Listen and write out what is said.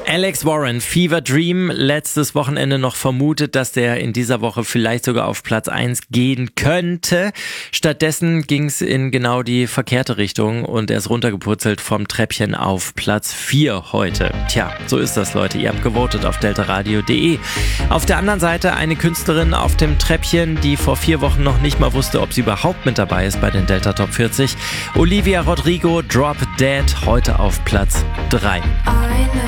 Alex Warren, Fever Dream, letztes Wochenende noch vermutet, dass der in dieser Woche vielleicht sogar auf Platz 1 gehen könnte. Stattdessen ging es in genau die verkehrte Richtung und er ist runtergepurzelt vom Treppchen auf Platz 4 heute. Tja, so ist das, Leute. Ihr habt gewotet auf deltaradio.de. Auf der anderen Seite eine Künstlerin auf dem Treppchen, die vor 4 Wochen noch nicht mal wusste, ob sie überhaupt mit dabei ist bei den Delta Top 40. Olivia Rodrigo, Drop Dead, heute auf Platz 3.